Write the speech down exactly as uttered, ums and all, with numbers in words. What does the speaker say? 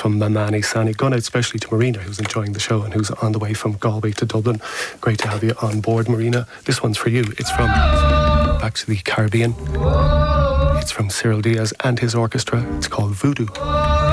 from Mamani Sani. Going out especially to Marina, who's enjoying the show and who's on the way from Galway to Dublin. Great to have you on board, Marina. This one's for you. It's from back to the Caribbean. It's from Cyril Diaz and his orchestra. It's called Voodoo.